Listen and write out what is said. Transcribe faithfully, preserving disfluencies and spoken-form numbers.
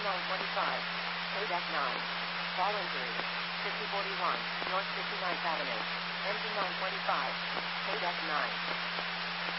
nine twenty-five. Kodak nine. Fall injury. fifty forty-one, North fifty-ninth Avenue. Engine nine twenty-five. Kodak nine.